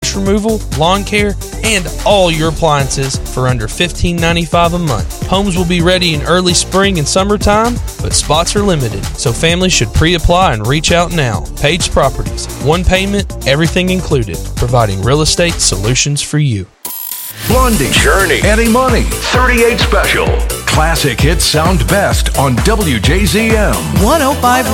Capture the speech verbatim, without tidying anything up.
trash removal, lawn care, and all your appliances for under fifteen ninety-five a month. Homes will be ready in early spring and summertime, but spots are limited, so families should pre-apply and reach out now. Page Properties, one payment, everything included, providing real estate solutions for you. Blondie, Journey, Eddie Money, thirty-eight Special. Classic hits sound best on W J Z M. one oh five